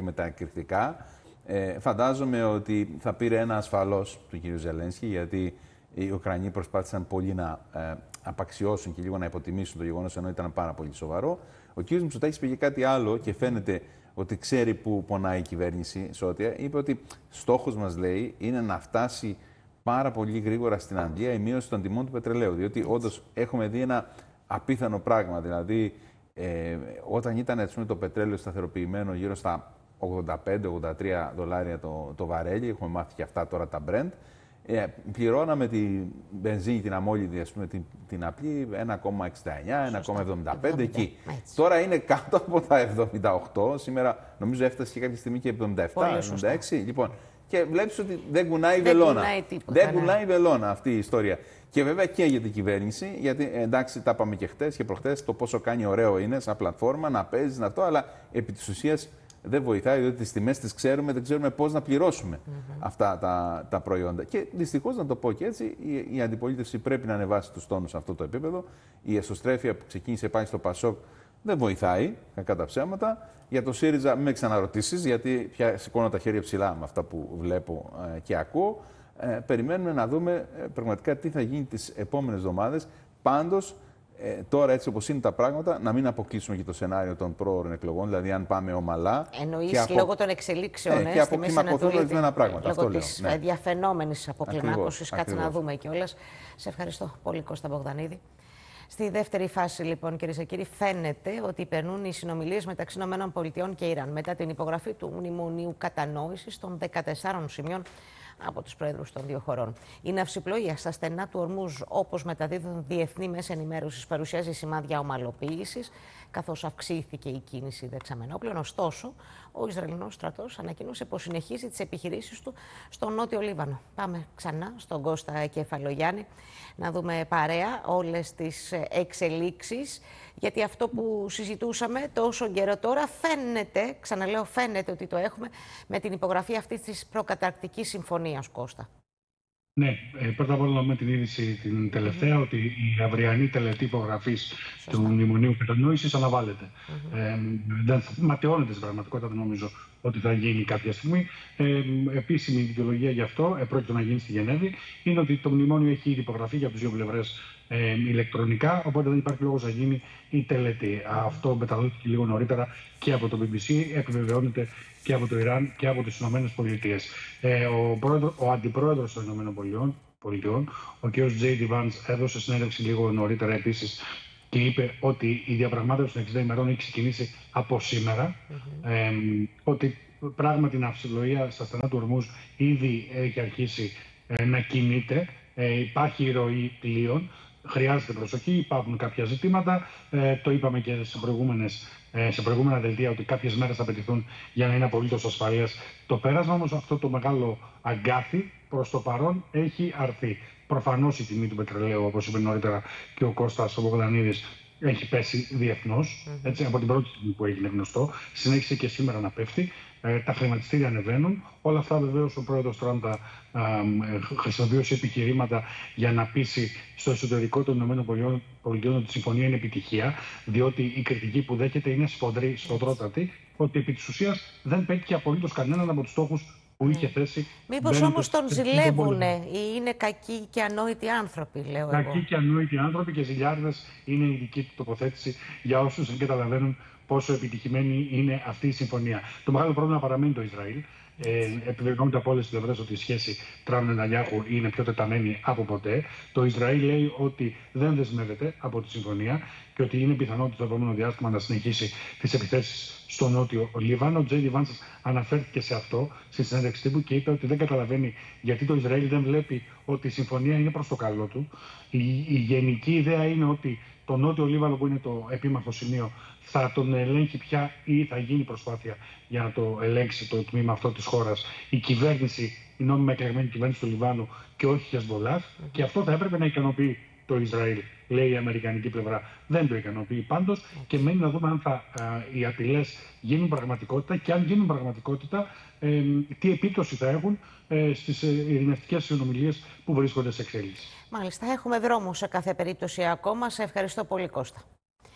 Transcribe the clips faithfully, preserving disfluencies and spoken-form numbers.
με τα εκρηκτικά. Ε, φαντάζομαι ότι θα πήρε ένα ασφαλώς του κ. Ζελένσκι, γιατί οι Ουκρανοί προσπάθησαν πολύ να ε, απαξιώσουν και λίγο να υποτιμήσουν το γεγονός, ενώ ήταν πάρα πολύ σοβαρό. Ο κ. Μητσοτάκης πήγε κάτι άλλο και φαίνεται ότι ξέρει που πονάει η κυβέρνηση Σότια. Είπε ότι στόχος μας, λέει, είναι να φτάσει πάρα πολύ γρήγορα στην Αγγλία η μείωση των τιμών του πετρελαίου. Διότι όντως έχουμε δει ένα απίθανο πράγμα. Δηλαδή, ε, όταν ήταν έτσι, το πετρέλαιο σταθεροποιημένο γύρω στα ογδόντα πέντε ογδόντα τρία δολάρια το, το βαρέλι, έχουμε μάθει και αυτά τώρα τα Brent, ε, πληρώναμε την βενζίνη, την αμόλυδη, ας πούμε, την, την απλή ένα κόμμα εξήντα εννιά, ένα κόμμα εβδομήντα πέντε εκεί. Έτσι. Τώρα είναι κάτω από τα εβδομήντα οκτώ, σήμερα νομίζω έφτασε και κάποια στιγμή και εβδομήντα επτά εβδομήντα έξι. Λοιπόν, και βλέπεις ότι δεν κουνάει δεν βελόνα. Κουνάει τίποτα, δεν ναι. κουνάει βελόνα αυτή η ιστορία. Και βέβαια και για την κυβέρνηση, γιατί εντάξει, τα είπαμε και χτες και προχτές, το πόσο κάνει ωραίο είναι σαν πλατφόρμα να παίζει αυτό, αλλά επί της ουσίας δεν βοηθάει, διότι τις τιμές τις ξέρουμε, δεν ξέρουμε πώς να πληρώσουμε mm-hmm. αυτά τα, τα προϊόντα. Και δυστυχώς, να το πω και έτσι, η, η αντιπολίτευση πρέπει να ανεβάσει τους τόνους σε αυτό το επίπεδο. Η εσωστρέφεια που ξεκίνησε πάλι στο Πασόκ δεν βοηθάει, κακά τα ψέματα. Για το ΣΥΡΙΖΑ μην με ξαναρωτήσεις, γιατί πια σηκώνω τα χέρια ψηλά με αυτά που βλέπω ε, και ακούω. Ε, περιμένουμε να δούμε ε, πραγματικά τι θα γίνει τις επόμενες εβδομάδες. Πάντως, ε, τώρα έτσι όπως είναι τα πράγματα, να μην αποκλείσουμε και το σενάριο των πρόωρων εκλογών, δηλαδή αν πάμε ομαλά. Εννοείς από... λόγω των εξελίξεων, ε, ε, και αποκλιμακωθούν ορισμένα πράγματα. Λόγω της ναι. διαφαινόμενης αποκλιμάκωσης. Κάτσε ακριβώς. να δούμε κιόλας. Σε ευχαριστώ πολύ, Κώστα Μπογδανίδη. Στη δεύτερη φάση, λοιπόν, κυρίες και κύριοι, φαίνεται ότι περνούν οι συνομιλίες μεταξύ ΗΠΑ και Ιράν μετά την υπογραφή του Μνημονίου Κατανόησης των δεκατεσσάρων σημείων από τους πρόεδρους των δύο χωρών. Η ναυσιπλοεία στα στενά του Ορμούζ, όπως μεταδίδουν διεθνή μέσα ενημέρωσης, παρουσιάζει σημάδια ομαλοποίησης, καθώς αυξήθηκε η κίνηση δεξαμενόπλων. Ωστόσο, ο Ισραηλινός στρατός ανακοίνωσε πως συνεχίζει τις επιχειρήσεις του στο Νότιο Λίβανο. Πάμε ξανά στον Κώστα Κεφαλογιάννη να δούμε παρέα όλες τις εξελίξεις, γιατί αυτό που συζητούσαμε τόσο καιρό τώρα φαίνεται, ξαναλέω φαίνεται ότι το έχουμε, με την υπογραφή αυτής της προκαταρκτικής συμφωνίας, Κώστα. Ναι, πρώτα απ' όλα να δούμε την είδηση την τελευταία, mm-hmm. ότι η αυριανή τελετή υπογραφής του Μνημονίου Κατανόησης αναβάλλεται. Mm-hmm. Ε, δεν ματαιώνεται στην πραγματικότητα, δεν νομίζω ότι θα γίνει κάποια στιγμή. Ε, επίσημη δικαιολογία γι' αυτό, ε, πρόκειται να γίνει στη Γενέβη, είναι ότι το μνημόνιο έχει ήδη υπογραφεί για τις δύο πλευρές ε, ηλεκτρονικά, οπότε δεν υπάρχει λόγος να γίνει η τελετή. Mm-hmm. Αυτό μεταδόθηκε λίγο νωρίτερα και από το μπι μπι σι, επιβεβαιώνεται και από το Ιράν και από τις Ηνωμένες Πολιτείες. Ε, ο, πρόεδρο, ο αντιπρόεδρος των Ηνωμένων Πολιτειών, ο κ. Τζέι ντι Vance, έδωσε συνέντευξη λίγο νωρίτερα επίσης και είπε ότι η διαπραγμάτευση των εξήντα ημερών έχει ξεκινήσει από σήμερα. Mm-hmm. Ε, ότι πράγματι η ναυσιπλοεία στα στενά του Ορμούζ ήδη έχει αρχίσει ε, να κινείται. Ε, υπάρχει ροή πλοίων. Χρειάζεται προσοχή, υπάρχουν κάποια ζητήματα. Ε, το είπαμε και σε, προηγούμενες, ε, σε προηγούμενα δελτία ότι κάποιες μέρες θα απαιτηθούν για να είναι απολύτως ασφαλές το πέρασμα. Όμως αυτό το μεγάλο αγκάθι προς το παρόν έχει αρθεί. Προφανώς η τιμή του πετρελαίου, όπως είπε νωρίτερα και ο Κώστας ο Μπογδανίδης, έχει πέσει διεθνώς, έτσι, από την πρώτη στιγμή που έγινε γνωστό. Συνέχισε και σήμερα να πέφτει. Ε, τα χρηματιστήρια ανεβαίνουν. Όλα αυτά βεβαίως ο πρόεδρος Τραμπ τα χρησιμοποιούσε επιχειρήματα για να πείσει στο εσωτερικό των ΗΠΑ ότι η συμφωνία είναι επιτυχία, διότι η κριτική που δέχεται είναι σφοδρή, σφοδρότατη, ότι επί της ουσίας δεν πέτυχε απολύτως κανέναν από τους στόχους που είχε θέσει. Μήπως όμως τον ζηλεύουνε ή είναι κακοί και ανόητοι άνθρωποι, λέω εγώ. Κακοί και ανόητοι άνθρωποι και ζηλιάρδες είναι η δική του τοποθέτηση για όσους δεν καταλαβαίνουν πόσο επιτυχημένη είναι αυτή η συμφωνία. Το μεγάλο πρόβλημα παραμένει το Ισραήλ. Ε, επιβεβαιώνεται από όλες τις πλευρές ότι η σχέση Τραμπ-Νετανιάχου είναι πιο τεταμένη από ποτέ. Το Ισραήλ λέει ότι δεν δεσμεύεται από τη συμφωνία και ότι είναι πιθανό ότι το επόμενο διάστημα να συνεχίσει τις επιθέσεις στο Νότιο Λίβανο. Ο Τζέι ντι Vance αναφέρθηκε σε αυτό στη συνέντευξη τύπου και είπε ότι δεν καταλαβαίνει γιατί το Ισραήλ δεν βλέπει ότι η συμφωνία είναι προς το καλό του. Η, η γενική ιδέα είναι ότι το Νότιο Λίβανο, που είναι το επίμαχο σημείο, θα τον ελέγχει πια ή θα γίνει προσπάθεια για να το ελέγξει το τμήμα αυτό της χώρας η κυβέρνηση, η νόμιμα εκλεγμένη κυβέρνηση του Λιβάνου και όχι η Χεσμολάχ. Mm-hmm. Και αυτό θα έπρεπε να ικανοποιεί το Ισραήλ, λέει η αμερικανική πλευρά. Δεν το ικανοποιεί πάντως mm-hmm. και μένει να δούμε αν θα, α, οι απειλές γίνουν πραγματικότητα και αν γίνουν πραγματικότητα, ε, τι επίπτωση θα έχουν ε, στις ειρηνευτικές συνομιλίες που βρίσκονται σε εξέλιξη. Μάλιστα, έχουμε δρόμο σε κάθε περίπτωση ακόμα. Σε ευχαριστώ πολύ, Κώστα.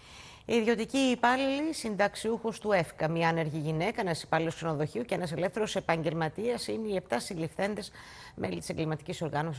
Οι ιδιωτικοί υπάλληλοι συνταξιούχου του ΕΦΚΑ, μια άνεργη γυναίκα, ένα υπάλληλο ξενοδοχείου και ένα ελεύθερο επαγγελματία είναι οι επτά συλληφθέντες μέλη τη εγκληματική οργάνωση